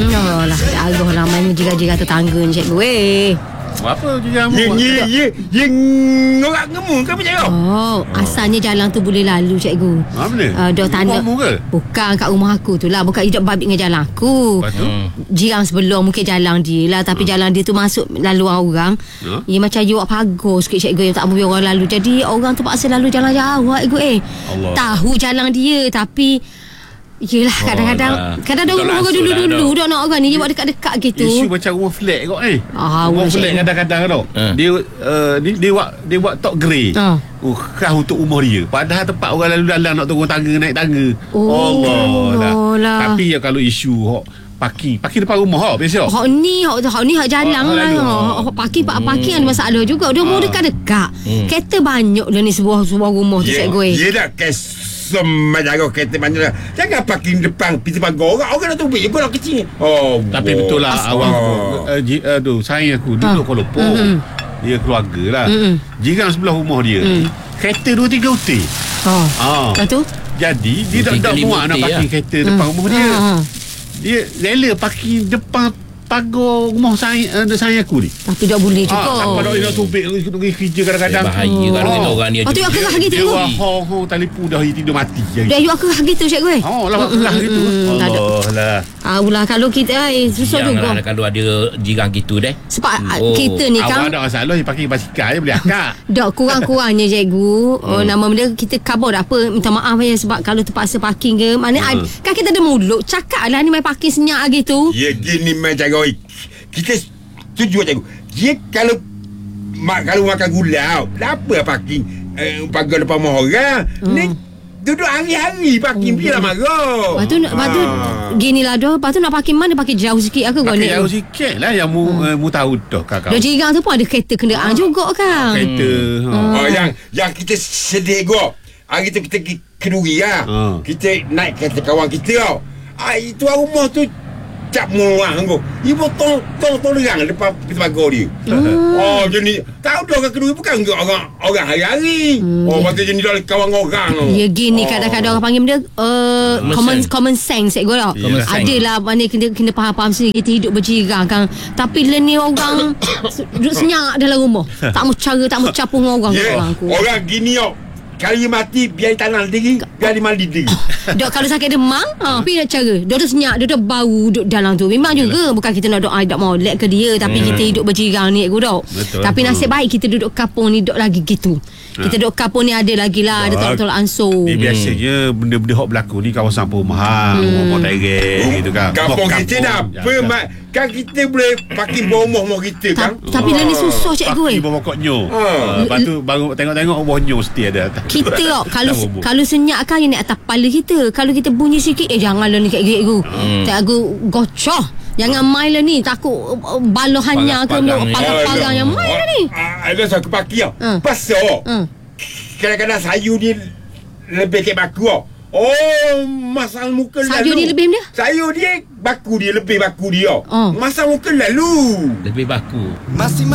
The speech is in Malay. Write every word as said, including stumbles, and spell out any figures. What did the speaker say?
No lah, aduh lah main jiran-jiran tetangga ni cikgu. Eh. Apa jiran Ye ye ye ye orang ngemu ke macam tu? Oh, asalnya jalan tu boleh lalu cikgu. Ha boleh? Uh, dah tanda. ke? Bukan kat rumah aku tu lah. Bukan hidup babit dengan jalan aku. Hmm. Jiran sebelum mungkin jalan dia lah. Tapi hmm. jalan dia tu masuk laluan orang. Hmm. Ia macam you buat pagar sikit cikgu yang tak boleh orang lalu. Jadi orang terpaksa lalu jalan jauh cikgu eh. Allah. Tahu jalan dia tapi yelah kadang-kadang Oh, kadang-kadang orang orang dulu-dulu dah nak orang ni dia buat dekat-dekat gitu. Isu macam rumah flat kot ni. Ah, rumah rumah flat cikgu. kadang-kadang tau. Uh. Dia uh, dia, dia buat dia buat tok grey. Ah. Oh, khas untuk rumah dia. Padahal tempat orang lalu dalam nak turun tangga naik tangga. Oh, Allah lah. lah. Tapi ya kalau isu hok parking, parking depan rumah hok biasa. Hak ni hak hak ni hak jalan Oh, lah. lalu. Hak hak parking pak parking ada masalah juga. Dia mau Ah. dekat-dekat. Hmm. Kereta banyak dah ni sebuah sebuah rumah tu Ye cikgu. eh. ye dah kes semajago kereta banyak dah. Jangan parking depan pintu pagar orang. Orang nak tubik je nak kecil. Oh. Tapi betul lah awang uh, ji, uh, tu saya aku duduk Kuala Lumpur. Mm-mm. Dia keluarga lah. Mm-mm. Jiran sebelah rumah dia. Mm. Kereta dua tiga utir. Oh. Ah. Lepas tu? Jadi dia Dua, tak tiga, tak lima muat nak utir parking lah. kereta depan rumah dia. Ah. Dia rela parking depan pagar rumah saya uh, saya aku ni. Tapi tak boleh juga. Ah, sampai nak nak tubik pergi kerja kadang-kadang. Eh, bahaya kalau Oh. kita orang ni. Lepas tu aku kerah gitu. Dia wah ho telefon dah tidur mati je. Dah you aku kerah gitu cikgu. eh. Oh, lah kerah gitu. Mm, tak ada. Allah lah. Ah ulah kalau kita eh susah Janganlah juga. kalau ada jiran gitu deh. Sebab ah, Oh, kita ni Awak kan ada masalah dia parking basikal je boleh akak. dak kurang-kurangnya cikgu. Oh, nama benda kita khabar tak apa. Minta maaf ya sebab kalau terpaksa parking ke mana Hmm. ad, kan kita ada mulut cakap lah ni main parking senyap gitu. Ye gini macam kau. Kita setuju cikgu. Ye kalau mak kalau makan gula, apa parking eh, pagar depan rumah orang? Hmm. Ni duduk hari-hari parking dia lah marah. Lepas tu, lepas tu gini lah dah. Lepas tu nak parking mana parking jauh sikit aku gua Pakai ni. jauh sikit lah yang mu, uh, mu tahu dah kakak. Dah jiran tu pun ada kereta kenderaan juga kan. Kereta. Ha. Oh, yang yang kita sedih gua. Hari tu kita pergi Keduri lah. Ha. Kita naik kereta kawan kita tau. Ah, itu rumah tu cap muang aku. Ibu tong tong tolerang depan pintu pagar dia. Hmm. Oh, jadi tahu dah orang Keduri bukan orang orang hari-hari. Hmm, Oh, ya. patut jadi dah kawan orang tu. Ya gini kadang-kadang orang panggil benda uh, Common common sense. common sense saya tau. Common sense. Adalah mana kena kena faham-faham sendiri kita hidup berjiran kan. Tapi le ni orang duduk senyap dalam rumah. Tak mau cara tak mau capung dengan orang Ya, orang aku. orang gini yo. Kalau dia mati biar dia tanam diri, biar dia mandi diri. Dok kalau sakit demam, ha, pergi nak cara. Dia tu senyap, dia tu bau duduk dalam tu. Memang juga bukan kita nak doa tak molek ke dia, tapi Hmm. kita hidup berjiran ni aku dok. Betul. Tapi nasib baik kita duduk kampung ni dok lagi gitu. Kita duduk kampung ni ada lagi lah, ada tolak-tolak ansur. Ni biasanya benda-benda hok berlaku ni kawasan perumahan, rumah tereng gitu kan. Kampung Rumah kita dah kampung. apa Ya, mak kan kita boleh parking bawah rumah kita kan. Ta- tapi dia ni susah cikgu eh. Parking bawah pokoknya. Ha. Lepas tu baru tengok-tengok bawahnya mesti ada. Kita tau kalau Tak bubuk. kalau senyap kan yang naik atas kepala kita. Kalau kita bunyi sikit eh janganlah ni kat gig aku. Hmm. Tak aku gocoh. Jangan main lah ni. Takut uh, baloh hanya ke Parang-parang ni. parang-parang yang main lah ni. Ah, ada satu parking tau. Ha. Pasal Hmm. kadang-kadang sayur dia lebih ke baku tau. Oh, masal muka Sayur lalu. dia lebih dia? Sayur dia baku dia lebih baku dia. Oh. Masal muka lalu. Lebih baku. Masih